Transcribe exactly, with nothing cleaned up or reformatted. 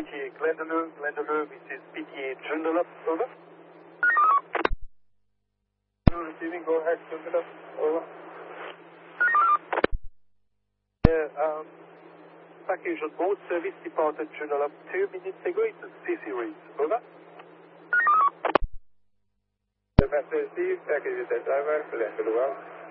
P T A Glendalough, Glendalough, this is P T A Joondalup, over. Receiving, go ahead, Joondalup, over. Yeah, um, package on board, service departed Joondalup two minutes ago, it's a C C read, over. The message received, package is at driver, Glendalough.